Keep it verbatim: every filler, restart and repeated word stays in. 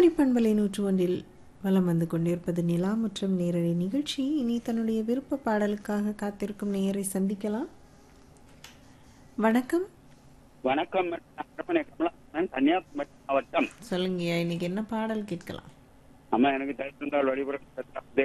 குமரி பண்பலை நூற்று ஒன்றில் வலம் வந்து கொண்டிருப்பது நிலா மற்றும் நேரடி நிகழ்ச்சி. இனி தன்னுடைய விருப்ப பாடலுக்காக காத்திருக்கும் நேயரை சந்திக்கலாம். வணக்கம். வணக்கம். கன்னியாகுமரி மாவட்டம். சொல்லுங்கய்யா, இன்னைக்கு என்ன பாடல் கேட்கலாம்? அம்மா எனக்கு தைத்திருந்தால் வழிபுற